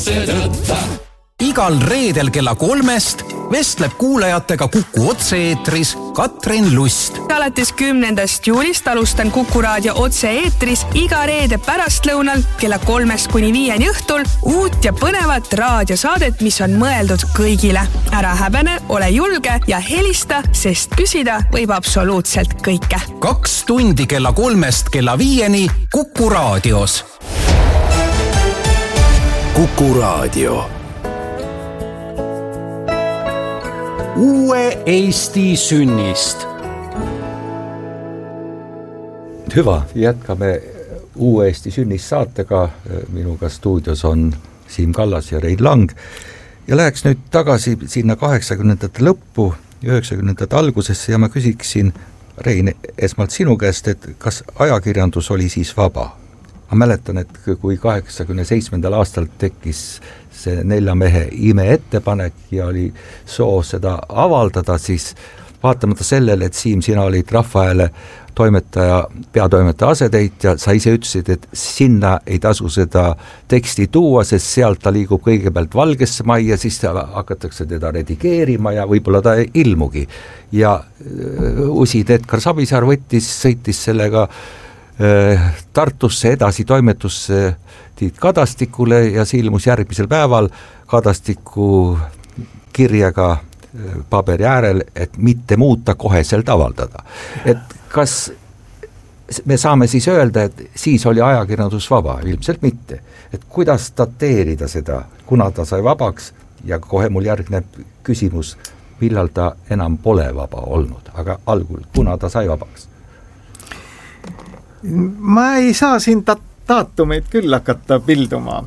Igal reedel kella 3 vestleb kuulajatega Kuku otse-eetris Katrin Lust. Alates 10. juulist alustan Kuku raadio otse-eetris iga reede pärastlõunal kella 3–5 õhtul uut ja põnevat raadiosaadet, mis on mõeldud kõigile. Ära häbene, ole julge ja helista, sest küsida võib absoluutselt kõike. 2 tundi kella 3 kella 5 Kuku raadios. Kuku raadio. Uue Eesti sünnist. Hüva, jätkame Uue Eesti sünnist saatega. Minuga stuudios on Siim Kallas ja Rein Lang. Ja läheks nüüd tagasi sinna 80ndate lõppu, 90ndate algusesse ja ma küsiksin, Rein, esmalt sinu käest, et kas ajakirjandus oli siis vaba? Ma mäletan, et kui 87. aastal tekkis see 4 mehe ime ettepanek ja oli soov seda avaldada, siis vaatamata sellele, et Siim, sina olid Rahvahääle toimetaja, peatoimetaja asetäitja, sa ise ütlesid, et sinna ei tasu seda teksti tuua, sest sealt ta liigub kõigepealt Valgesse Majja, siis hakatakse teda redigeerima ja võib-olla ta ei ilmugi. Ja usid Edgar Savisaar sõitis sellega Tartusse edasi toimetusse Tiit Kadastikule ja see ilmus järgmisel päeval Kadastiku kirjaga paberi äärel, et mitte muuta, koheselt avaldada. Et kas me saame siis öelda, et siis oli ajakirjandus vaba? Ilmselt mitte. Et kuidas dateerida seda, kuna ta sai vabaks ja kohe mul järgneb küsimus, millal ta enam pole vaba olnud, aga algul, kuna ta sai vabaks? Ma ei saa siin daatumeid küll hakata pilduma.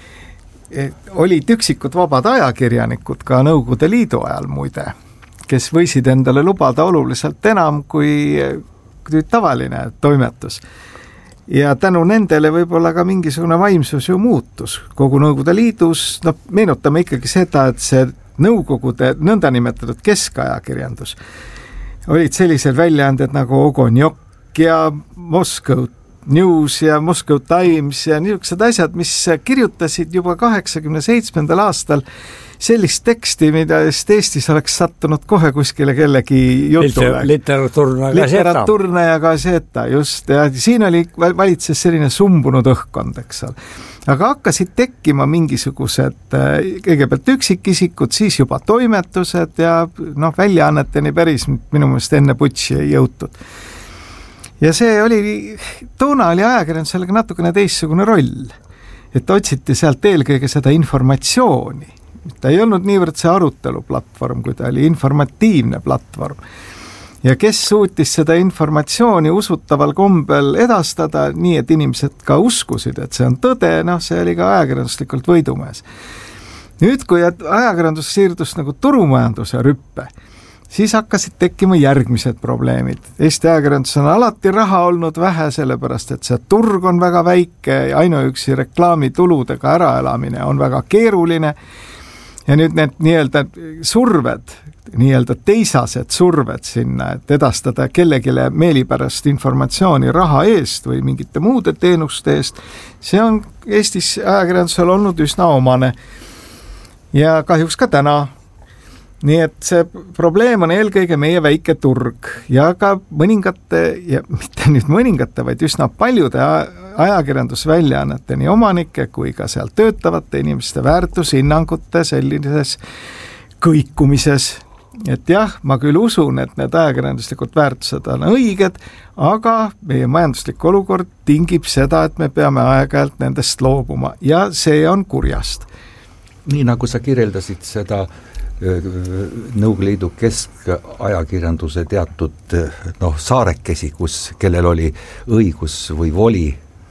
Olid üksikud vabad ajakirjanikud ka Nõukogude Liidu ajal muide, kes võisid endale lubada oluliselt enam kui tavaline toimetus. Ja tänu nendele võib-olla ka mingisugune vaimsus ju muutus. Kogu Nõukogude Liidus, meenutame ikkagi seda, et see Nõukogude nõndanimetatud keskajakirjandus olid sellised väljaanded nagu Ogonjok ja Moscow News ja Moscow Times ja niisugused asjad, mis kirjutasid juba 87. aastal sellist teksti, mida Eestis oleks sattunud kohe kuskile kellegi jutule. Literatuurne ja gazzetta, just. Ja siin oli valitses selline sumbunud õhkkond, eks ole. Aga hakkasid tekkima mingisugused kõigepealt üksikisikud, siis juba toimetused ja väljaanneteni päris minu meelest enne putši ei jõutud. Ja see oli, toona oli ajakirjandusel natukene teissugune roll, et otsiti sealt eelkõige seda informatsiooni. Ta ei olnud niivõrd see aruteluplatvorm, kui ta oli informatiivne platvorm. Ja kes suutis seda informatsiooni usutaval kombel edastada, nii et inimesed ka uskusid, et see on tõde, see oli ka ajakirjanduslikult võidumees. Nüüd, kui ajakirjandus siirdus nagu turumajanduse rüppe, siis hakkasid tekkima järgmised probleemid. Eesti ajakirjandus on alati raha olnud vähe, sellepärast et see turg on väga väike ja ainuüksi reklaamituludega äraelamine on väga keeruline. Ja nüüd need nii-öelda surved, nii-öelda teisased surved sinna, et edastada kellegile meelipärast informatsiooni raha eest või mingite muude teenuste eest, see on Eestis ajakirjandusel olnud üsna omane. Ja kahjuks ka täna. Nii et see probleem on eelkõige meie väike turg ja ka mõningate, ja mitte nüüd mõningate, vaid üsna paljude ajakirjandusväljaannete nii omanike kui ka seal töötavate inimeste väärtushinnangute sellises kõikumises. Et jah, ma küll usun, et need ajakirjanduslikud väärtused on õiged, aga meie majanduslik olukord tingib seda, et me peame aeg-ajalt nendest loobuma ja see on kurjast. Nii nagu sa kirjeldasid seda Nõukogude Liidu keskajakirjanduse teatud saarekesi, kellel oli õigus või voli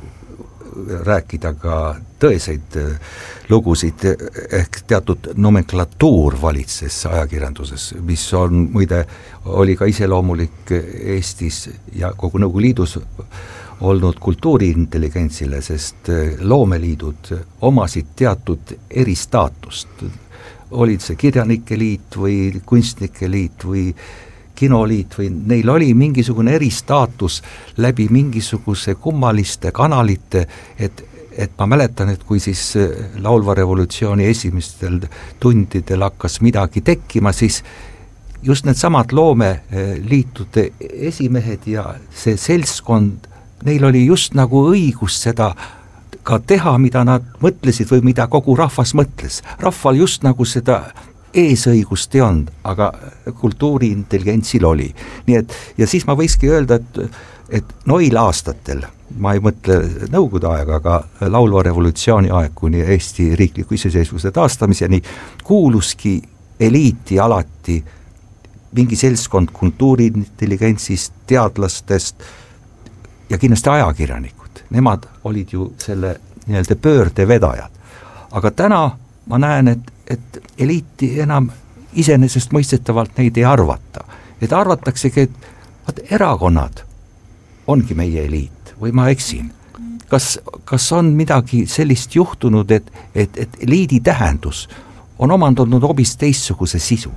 rääkida ka tõeseid lugusid, ehk teatud nomenklatuur valitses ajakirjanduses, mis on muide, oli ka iseloomulik Eestis ja kogu Nõukogude Liidus olnud kultuuriintelligentsile, sest loomeliidud omasid teatud eristaatust. Olid see kirjanike liit või kunstnike liit või kinoliit või neil oli mingisugune eristaatus läbi mingisuguse kummaliste kanalite, et et ma mäletan, et kui siis laulva revolutsiooni esimestel tundidel hakkas midagi tekkima, siis just need samad loomeliitude esimehed ja see seltskond, neil oli just nagu õigus seda ka teha, mida nad mõtlesid või mida kogu rahvas mõtles. Rahval just nagu seda eesõigust ei olnud, aga kultuuriintelligentsil oli. Nii et, ja siis ma võikski öelda, et noil aastatel, ma ei mõtle nõukogude aega, aga laulva revolutsiooni aeg kuni Eesti riikliku iseseisvuse taastamiseni, kuuluski eliiti alati mingi seltskond kultuuriintelligentsist, teadlastest ja kindlasti ajakirjanikud. Nemad olid ju selle nii-öelda pöörde vedajad. Aga täna ma näen, et eliiti enam iseenesest mõistetavalt neid ei arvata. Et arvataksegi, et erakonnad ongi meie eliit või ma eksin. Kas on midagi sellist juhtunud, et eliidi tähendus on omandanud hoopis teistsuguse sisu?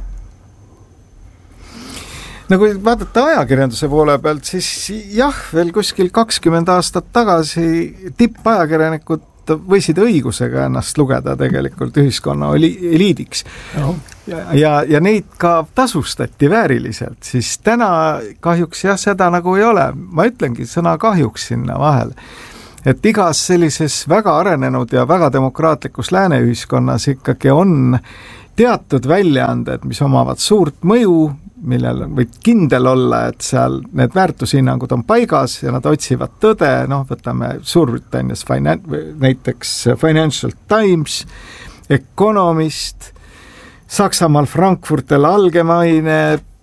No kui vaadata ajakirjanduse poole pealt, siis jah, veel kuskil 20 aastat tagasi tippajakirjanikud võisid õigusega ennast lugeda tegelikult ühiskonna eliidiks. Ja neid ka tasustati vääriliselt, siis täna kahjuks jah, seda nagu ei ole. Ma ütlengi sõna kahjuks sinna vahel. Et igas sellises väga arenenud ja väga demokraatlikus lääneühiskonnas ikkagi on teatud väljaanded, mis omavad suurt mõju, millel võid kindel olla, et seal need väärtushinnangud on paigas ja nad otsivad tõde, võtame Suurbritannias näiteks Financial Times, Economist, Saksamaal Frankfurter Allgemeine,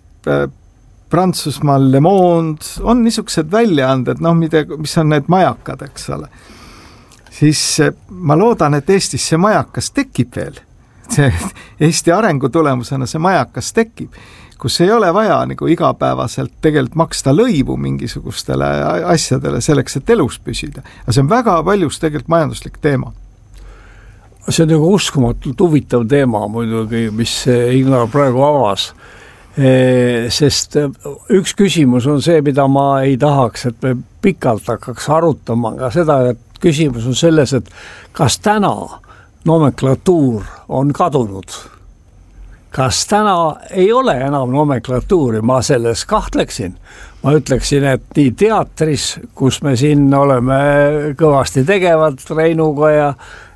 Prantsusmaal Le Monde, on niisugused väljaanded, mis on need majakad, eks ole. Siis ma loodan, et Eestis see majakas tekib veel. Eesti arengu tulemusena see majakas tekib, kus ei ole vaja nagu igapäevaselt tegelikult maksta lõivu mingisugustele asjadele selleks, et elus püsida. Aga see on väga paljus tegelikult majanduslik teema. See on nagu uskumatult huvitav teema muidugi, mis Ignar praegu avas. Sest üks küsimus on see, mida ma ei tahaks, et me pikalt hakkaks arutama, aga seda, et küsimus on selles, et kas täna nomenklatuur on kadunud? Kas täna ei ole enam nomenklatuuri? Ma selles kahtleksin. Ma ütleksin, et nii teatris, kus me siin oleme kõvasti tegevad Reinuga ja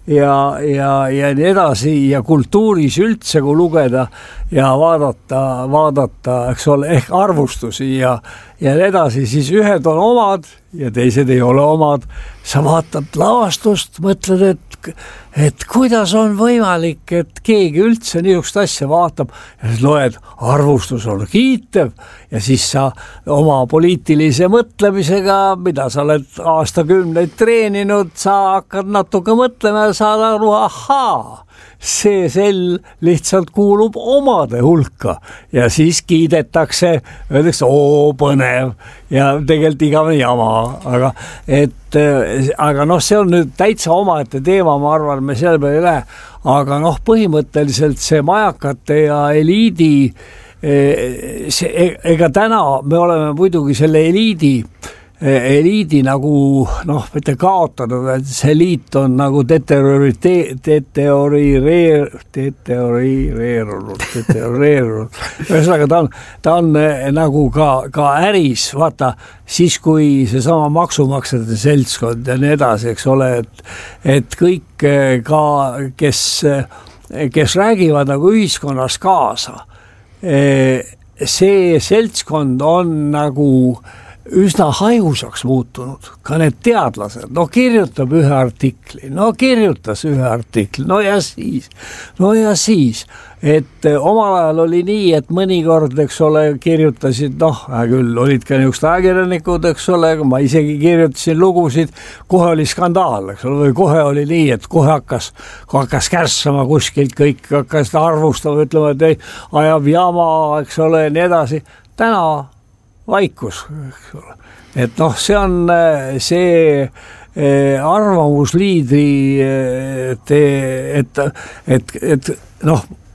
nii edasi ja kultuuris üldse, kui lugeda ja vaadata, eks ole, ehk arvustusi ja nii edasi, siis ühed on omad ja teised ei ole omad. Sa vaatad lavastust, mõtled, et kuidas on võimalik, et keegi üldse niisugust asja vaatab ja siis loed, arvustus on kiitev ja siis sa oma poliitilise mõtlemisega, mida sa oled aastakümneid treeninud, sa hakkad natuke mõtlema ja saad aru, ahaa, see sel lihtsalt kuulub omade hulka ja siis kiidetakse, öeldakse, põnev ja tegelikult igavene jama, aga see on nüüd täitsa omaette teema, ma arvan, me selle peale ei lähe, aga põhimõtteliselt see majakate ja eliidi, ega täna me oleme muidugi selle eliidi nagu, mitte kaotanud, et see eliit on nagu deteriorireerunud. Ühesõnaga, ta on nagu ka äris, vaata, siis kui see sama maksumaksjate seltskond ja nii edasi, eks ole, et kõik ka, kes räägivad nagu ühiskonnas kaasa, see seltskond on nagu üsna hajusaks muutunud, ka need teadlased, kirjutas ühe artikli, ja siis, et omal ajal oli nii, et mõnikord, eks ole, kirjutasid, küll olid ka niisugused ajakirjanikud, eks ole, ma isegi kirjutasin lugusid, kohe oli skandaal, eks ole, või kohe oli nii, et kohe hakkas kärssama kuskilt, kõik hakkas arvustama, ütlema, et ei, ajab jama, eks ole, nii edasi, täna vaikus, eks ole. Et see on see arvamusliidri et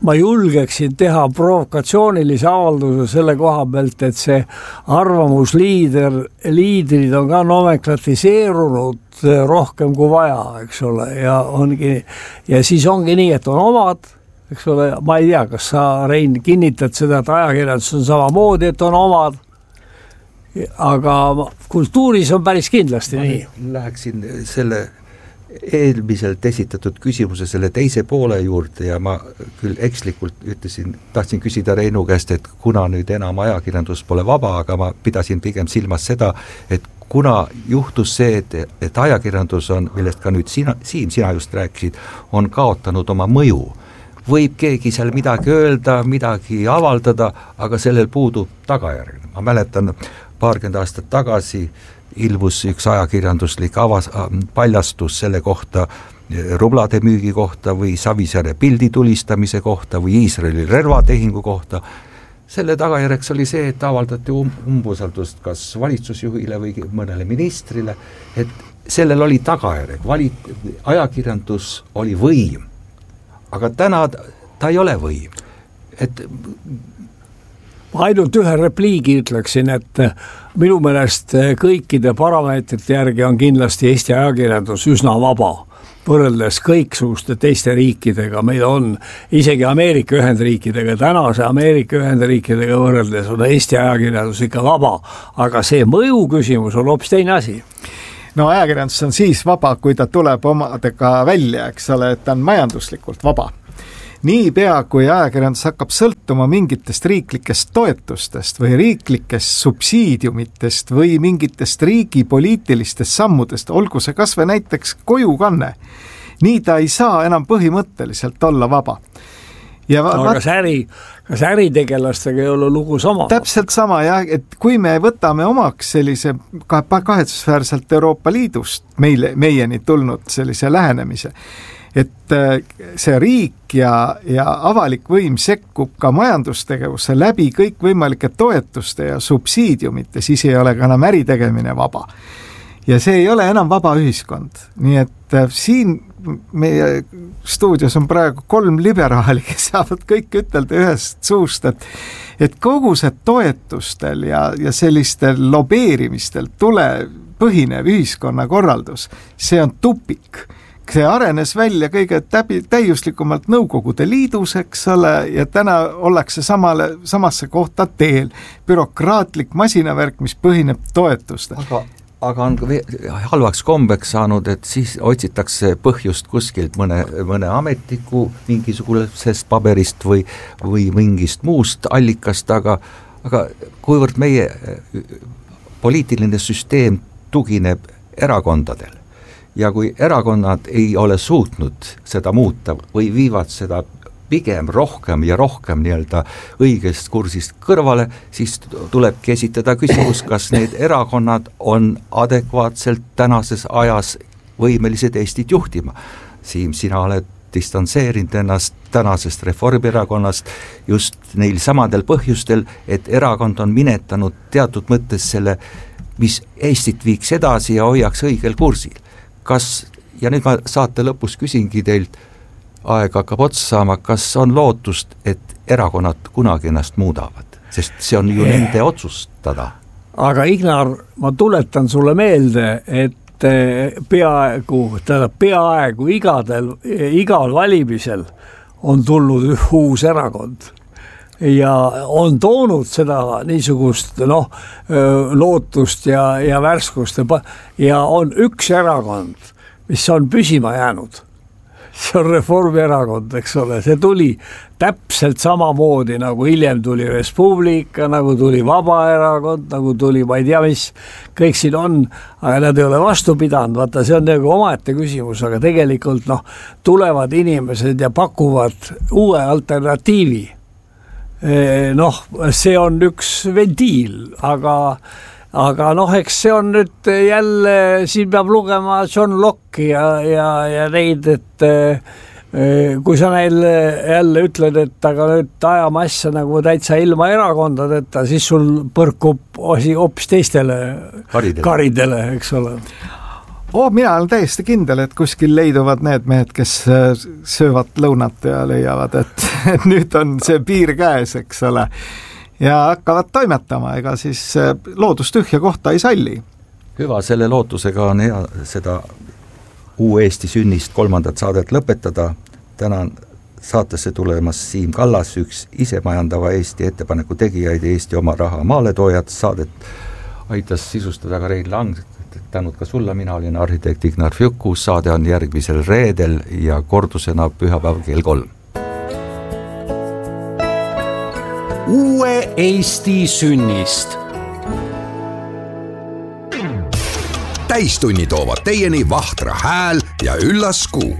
ma julgeksin teha provokatsioonilise avalduse selle koha pealt, et see arvamusliidrid on ka nomenklatiseerunud rohkem kui vaja, eks ole, ja siis ongi nii, et on omad, eks ole, ma ei tea, kas sa, Rein, kinnitad seda, et ajakirjandus on samamoodi, et on omad, aga kultuuris on päris kindlasti nii. Läheksin selle eelmiselt esitatud küsimuse selle teise poole juurde ja ma küll ekslikult tahtsin küsida Reinu käest, et kuna nüüd enam ajakirjandus pole vaba, aga ma pidasin pigem silmas seda, et kuna juhtus see, et ajakirjandus on, millest ka nüüd sina just rääkisid, on kaotanud oma mõju. Võib keegi seal midagi öelda, midagi avaldada, aga sellel puudub tagajärg. Ma mäletan, 20 aastat tagasi ilmus üks ajakirjanduslik paljastus selle kohta, rublade müügi kohta või Savisaare pildi tulistamise kohta või Iisraeli relvatehingu kohta. Selle tagajärjeks oli see, et avaldati umbusaldust kas valitsusjuhile või mõnele ministrile, et sellel oli tagajärg. Ajakirjandus oli võim, aga täna ta ei ole võim. Et ainult ühe repliigi ütleksin, et minu meelest kõikide parameetrite järgi on kindlasti Eesti ajakirjandus üsna vaba, võrreldes kõiksuguste teiste riikidega. Meil on isegi Ameerika Ühendriikidega, tänase Ameerika Ühendriikidega võrreldes on Eesti ajakirjandus ikka vaba, aga see mõju küsimus on hoopis teine asi. No ajakirjandus on siis vaba, kui ta tuleb omadega välja, eks ole, et ta on majanduslikult vaba. Niipea, kui ajakirjandus hakkab sõltuma mingitest riiklikest toetustest või riiklikest subsiidiumitest või mingitest riigi poliitilistest sammudest, olgu see kas või näiteks kojukanne, nii ta ei saa enam põhimõtteliselt olla vaba. Kas äritegelastega ei ole lugu sama? Täpselt sama, jah, et kui me võtame omaks sellise kahetsusväärselt Euroopa Liidust meieni tulnud sellise lähenemise, et see riik ja avalik võim sekkub ka majandustegevusse läbi kõikvõimalike toetuste ja subsiidiumite, siis ei ole ka enam äritegemine vaba. Ja see ei ole enam vaba ühiskond. Nii et siin meie stuudios on praegu 3 liberaali, kes saavad kõik ütelda ühest suust, et kogu see toetustel ja sellistel lobeerimistel põhinev ühiskonnakorraldus, see on tupik. See arenes välja kõige täiuslikumalt Nõukogude Liidus, eks ole, ja täna ollakse samasse kohta teel. Bürokraatlik masinavärk, mis põhineb toetustel. Aga on halvaks kombeks saanud, et siis otsitakse põhjust kuskilt mõne ametniku mingisugusest paberist või mingist muust allikast, aga kuivõrd meie poliitiline süsteem tugineb erakondadel, ja kui erakonnad ei ole suutnud seda muuta või viivad seda pigem rohkem ja rohkem nii-öelda õigest kursist kõrvale, siis tulebki esitada küsimus, kas need erakonnad on adekvaatselt tänases ajas võimelised Eestit juhtima. Siim, sina oled distantseerinud ennast tänasest Reformierakonnast just neil samadel põhjustel, et erakond on minetanud teatud mõttes selle, mis Eestit viiks edasi ja hoiaks õigel kursil. Ja nüüd ma saate lõpus küsingi teilt, aeg hakkab otsa saama, kas on lootust, et erakonnad kunagi ennast muudavad, sest see on ju nende otsustada. Aga Ignar, ma tuletan sulle meelde, et peaaegu igal valimisel on tulnud uus erakond ja on toonud seda niisugust lootust ja värskust ja on üks erakond, mis on püsima jäänud. See on Reformierakond, eks ole, see tuli täpselt samamoodi, nagu hiljem tuli Res Publica, nagu tuli Vabaerakond, nagu tuli, ma ei tea, mis kõik siin on, aga nad ei ole vastu pidanud, vaata, see on nagu omaette küsimus, aga tegelikult tulevad inimesed ja pakuvad uue alternatiivi. See on üks ventiil, aga eks see on nüüd jälle, siin peab lugema John Locke'i ja neid, et kui sa neile jälle ütled, et aga nüüd ajama asja nagu täitsa ilma erakondadeta, siis sul põrkub asi hoopis teistele karidele, eks ole. Mina olen täiesti kindel, et kuskil leiduvad need mehed, kes söövad lõunat ja leiavad, et nüüd on see piir käes, eks ole, ja hakkavad toimetama, ega siis loodus tühja kohta ei salli. Hüva, selle lootusega on hea seda Uue Eesti sünnist 3. saadet lõpetada. Tänan saatesse tulemas Siim Kallas, üks isemajandava Eesti ettepaneku tegijaid, Eesti oma raha maaletoojad. Saadet aitas sisustada ka Rein Lang, tänud ka sulle, mina olin arhitekt Ignar Fjuku. Saade on järgmisel reedel ja kordusena pühapäev kell 3. Uue Eesti sünnist. Täistunni toovad teieni Vahtra hääl ja Üllas Kuu.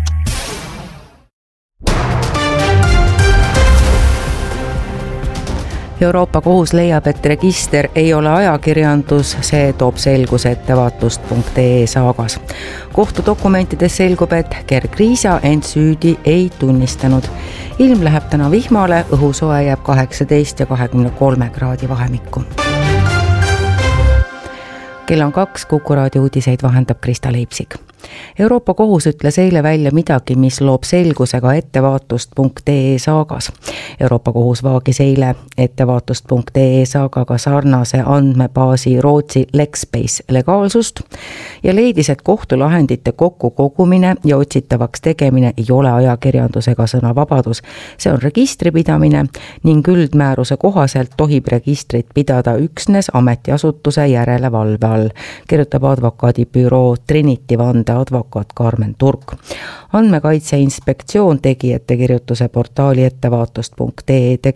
Euroopa Kohus leiab, et register ei ole ajakirjandus, see toob selguse ettevaatust.ee saagas. Kohtudokumentides selgub, et Gerg Riisa end süüdi ei tunnistanud. Ilm läheb täna vihmale, õhusoe jääb 18 ja 23 kraadi vahemikku. Kell on 2, Kuku raadio uudiseid vahendab Krista Leipsik. Euroopa Kohus ütles eile välja midagi, mis loob selgusega ettevaatust.ee saagas. Euroopa Kohus vaagis eile ettevaatust.ee saagaga sarnase andmebaasi Rootsi Lexbase legaalsust ja leidis, et kohtulahendite kokkukogumine ja otsitavaks tegemine ei ole ajakirjandusega sõnavabadus. See on registripidamine ning üldmääruse kohaselt tohib registrit pidada üksnes ametiasutuse järelevalve all, kirjutab advokaadibüroo Trinity Vande advokaat Karmen Turk. Andmekaitse inspektsioon tegi ettekirjutuse portaali ettevaatust.ee